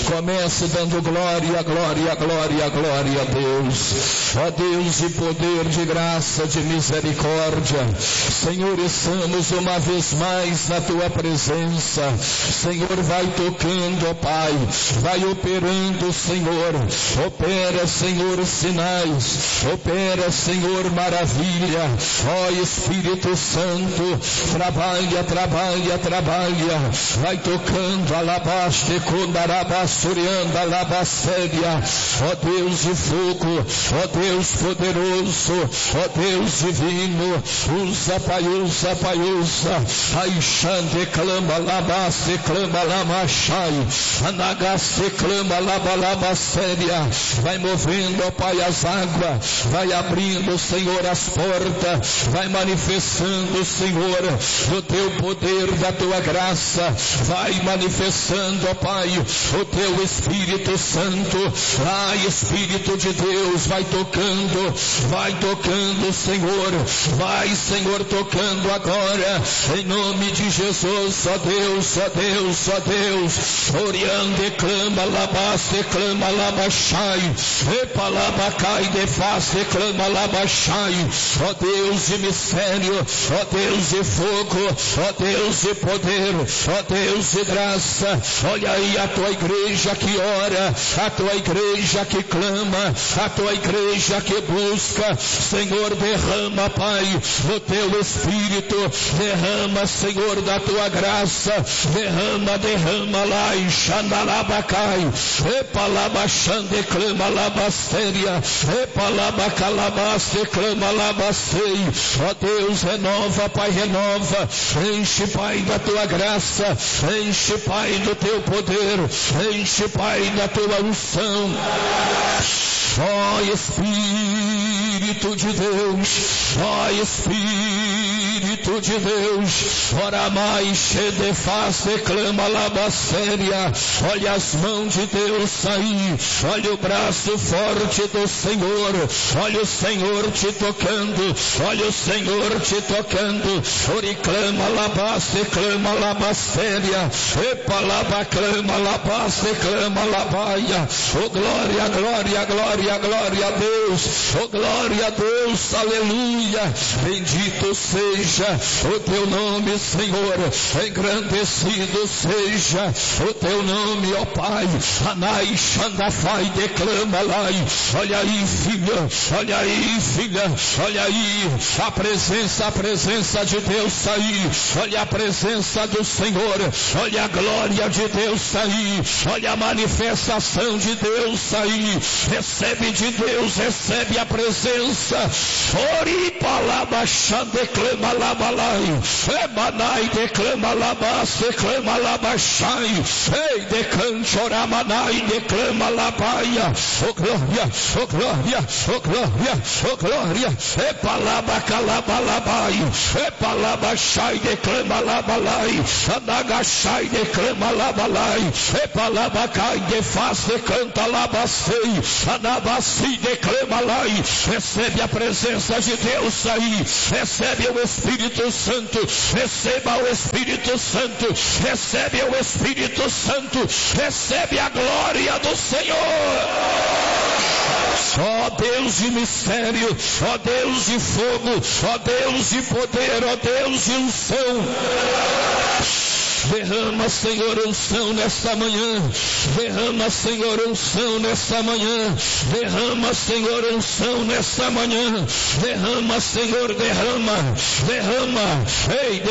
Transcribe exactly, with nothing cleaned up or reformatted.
Comece dando glória, glória, glória, glória a Deus. Ó Deus de poder, de graça, de misericórdia. Senhor, estamos uma vez mais na tua presença. Senhor, vai tocando, ó Pai, vai operando, Senhor. Opera, Senhor, sinais. Opera, Senhor, maravilha. Ó Espírito Santo, trabalha, trabalha, trabalha. Vai tocando, alabaste, condarabassurianda, alabastéria. Ó Deus de fogo, ó Deus poderoso, ó Deus divino, usa, Pai, usa, Pai, usa. Aixande, clama, labaste, clama, lamachai, anagaste, clama, labalabastéria. Vai movendo, ó Pai, as águas, vai abrindo, Senhor, as portas, vai manifestando, Senhor, do teu poder, da tua graça, vai manifestando, ó Pai, o teu Espírito Santo. Ai, Espírito de Deus, vai tocando, vai tocando, Senhor, vai, Senhor, tocando agora, em nome de Jesus, ó Deus, ó Deus, ó Deus. Oriande, clama, labaste, clama, labachai, epalabacai, defaste, clama, labachai. Ó Deus de mistério, ó Deus de fogo, ó Deus de poder, ó Deus de graça. Olha aí a tua igreja que ora, a tua igreja que clama, a tua igreja que busca. Senhor, derrama, Pai, o teu Espírito, derrama, Senhor, da tua graça, derrama, derrama lá em Xandalabacai, epalabachande, clama, labastéria, epalabacalabaste, clama, labastei. Ó Deus, renova, Pai, renova, enche, Pai, da tua graça, enche, Pai, do teu poder, enche, Pai, da tua unção. Ó Espírito de Deus, ó Espírito de Deus, ora mais, de faz, declama, labastéria. Olha as mãos de Deus sair, olha o braço forte do Senhor, olha o Senhor te tocando, olha o Senhor te tocando. Oriclama, labaste, clama, labastéria, epalabaclama, labaste, clama, labaia. Oh glória, glória, glória, glória a Deus, oh glória a Deus, aleluia. Bendito seja o teu nome, Senhor, engrandecido seja o teu nome, ó Pai. Anai, Xandafai, declama lá. Olha aí, filha, olha aí, filha, olha aí, a presença, a presença de Deus aí, olha a presença do Senhor, olha a glória de Deus aí, olha a manifestação de Deus aí. Recebe de Deus, recebe a presença. Ori palaba declama labalai, emanai declama labas, declama labachai, ei decante oramanai, declama labaia. Oh glória, oh glória, oh glória, oh glória. E palaba calabalabai, e palaba shai, declama labalai, anagachai, declama labalai, e palaba cai, defaz, decanta labastei, anabasi, declama lai. Recebe a presença de Deus aí, recebe o Espírito Santo, receba o Espírito Santo, recebe o Espírito Santo, recebe a glória do Senhor. Ó Deus de mistério, ó Deus de fogo, ó Deus de poder, ó Deus de unção. Derrama, Senhor, unção nesta manhã. Derrama, Senhor, unção nesta manhã. Derrama, Senhor, unção nesta manhã. Derrama, Senhor, derrama, derrama. Ei,